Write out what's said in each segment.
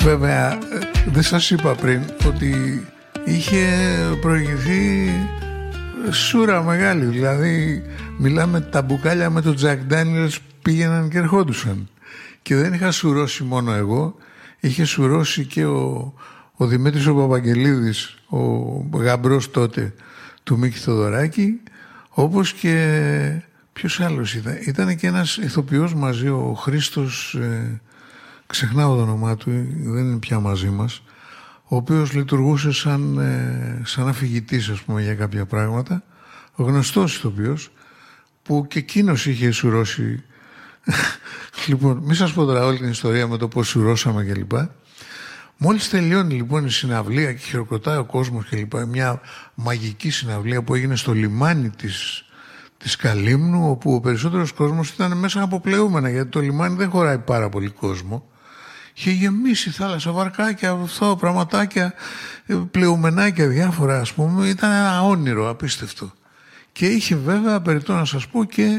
Βέβαια, δεν σας είπα πριν ότι είχε προηγηθεί σούρα μεγάλη. Δηλαδή, μιλάμε τα μπουκάλια με τον Τζακ Ντάνιελς πήγαιναν και ερχόντουσαν. Και δεν είχα σουρώσει μόνο εγώ, είχε σουρώσει και ο Δημήτρης ο Παπαγγελίδης, ο γαμπρός τότε του Μίκη Θοδωράκη, όπως και ποιος άλλος ήταν. Ήταν και ένας ηθοποιός μαζί, ο Χρήστος, ξεχνάω το όνομά του, δεν είναι πια μαζί μας, ο οποίος λειτουργούσε σαν αφηγητής, ας πούμε, για κάποια πράγματα, ο γνωστός ηθοποιός, που και εκείνος είχε σουρώσει. Λοιπόν, μην σας πω τώρα όλη την ιστορία με το πώς σουρώσαμε κλπ. Μόλις τελειώνει λοιπόν η συναυλία και χειροκροτάει ο κόσμος κλπ. Μια μαγική συναυλία που έγινε στο λιμάνι της Καλύμνου, όπου ο περισσότερος κόσμος ήταν μέσα από πλεούμενα, γιατί το λιμάνι δεν χωράει πάρα πολύ κόσμο. Είχε γεμίσει θάλασσα, βαρκάκια, αυτό, πραγματάκια, πλεουμενάκια διάφορα, ας πούμε. Ήταν ένα όνειρο απίστευτο. Και είχε βέβαια, περιττό να σας πω, και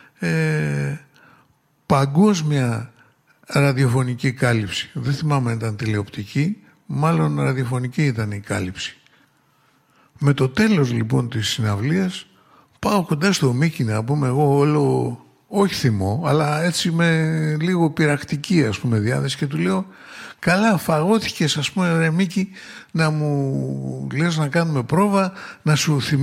παγκόσμια ραδιοφωνική κάλυψη. Δεν θυμάμαι αν ήταν τηλεοπτική, μάλλον ραδιοφωνική ήταν η κάλυψη. Με το τέλος λοιπόν της συναυλίας πάω κοντά στο Μίκη, να πούμε, εγώ όλο, όχι θυμό, αλλά έτσι με λίγο πειρακτική, ας πούμε, διάθεση, και του λέω, καλά φαγώθηκες, ας πούμε, ρε Μίκη, να μου λες να κάνουμε πρόβα, να σου θυμίσω